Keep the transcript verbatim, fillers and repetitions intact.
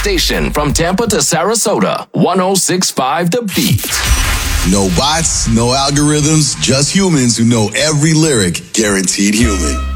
station from Tampa to Sarasota. one oh six point five The Beat. No bots, no algorithms, just humans who know every lyric, guaranteed human.